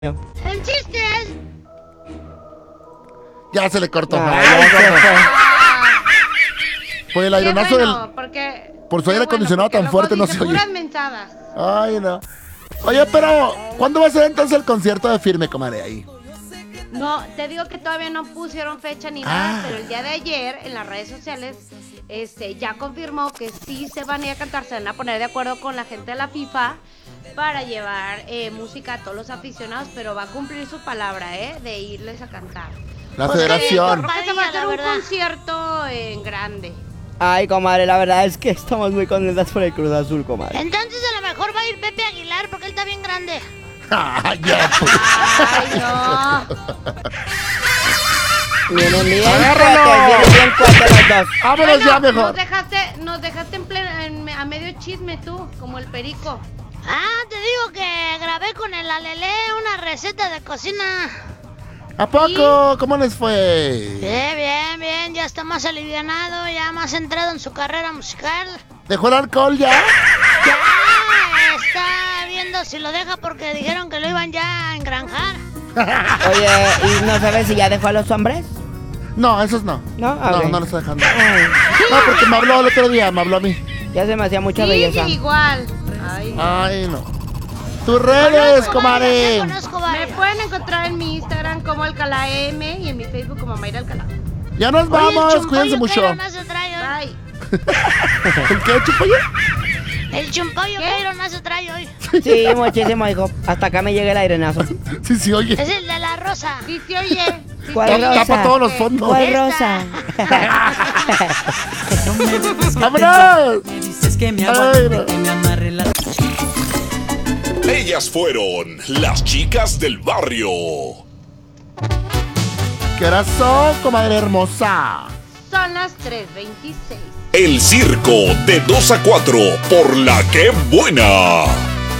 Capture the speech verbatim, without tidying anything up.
El chiste es... Ya se le cortó. No, Ay, ya se fue. Por el Qué aironazo bueno, del... porque... por su qué aire bueno, acondicionado porque tan luego fuerte no dice se oye. puras mensadas. Ay, no. Oye, pero ¿cuándo va a ser entonces el concierto de Firme, comadre, ahí? No, te digo que todavía no pusieron fecha ni Ah. nada, pero el día de ayer en las redes sociales este, ya confirmó que sí se van a ir a cantar, se van a poner de acuerdo con la gente de la FIFA para llevar eh, música a todos los aficionados, pero va a cumplir su palabra, ¿eh? De irles a cantar. La Pues, federación. creo que se va a hacer La un verdad. concierto en grande. Ay, comadre, la verdad es que estamos muy contentas por el Cruz Azul, comadre. Entonces a lo mejor va a ir Pepe Aguilar porque él está bien grande. Ah, ya, pues. Ay, no. Vienen bien ¡Agárralo! cuates, vienen bien cuates los dos. Vámonos Bueno, ya mejor. Nos dejaste, nos dejaste en plena, en- a medio chisme tú, como el perico. Ah, te digo que grabé con el Alelé una receta de cocina. ¿A poco? ¿Cómo les fue? Bien, bien, bien, ya está más alivianado, ya más entrado en su carrera musical. ¿Dejó el alcohol ya? Ya está viendo si lo deja porque dijeron que lo iban ya a engranjar. Oye, ¿y no sabes si ya dejó a los hombres? No, esos no. ¿No? No, Ok. no los está dejando. Ay, No, porque me habló el otro día, me habló a mí. ya se me hacía mucha Sí, belleza. igual. Ay, no. Ay, no. Tus redes, comadre. Ya conozco Me varias. pueden encontrar en mi Instagram como Alcalá M y en mi Facebook como Mayra Alcalá. Ya nos Oye, el vamos, chumpollo cuídense que mucho. Iron se trae hoy. Bye. ¿El qué, chupayo? El chumpollo ¿Qué? que Iron se trae hoy. Sí, muchísimo, hijo. Hasta acá me llega el airenazo. Sí, sí, oye. Es el de la rosa. Sí, se oye. Sí, ¿Cuál se Tapa oye. rosa? tapa todos los fondos. ¿Cuál rosa? ¡Vámonos! Me dices que me Ay, aguante, no. que me amarre la... Ellas fueron las chicas del barrio. ¿Qué horas son, comadre hermosa? Son las tres veintiséis. El circo de dos a cuatro por la que buena.